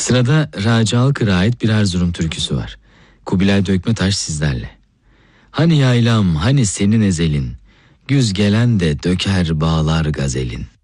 Sırada Raci Alkır'a ait bir Erzurum türküsü var. Kubilay Dökmetaş sizlerle. Hani yaylam, hani senin ezelin, güz gelen de döker bağlar gazelin.